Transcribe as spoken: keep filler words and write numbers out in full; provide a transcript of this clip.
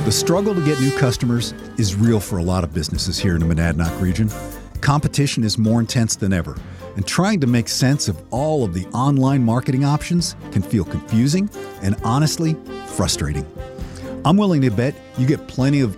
The struggle to get new customers is real for a lot of businesses here in the Monadnock region. Competition is more intense than ever, and trying to make sense of all of the online marketing options can feel confusing and honestly frustrating. I'm willing to bet you get plenty of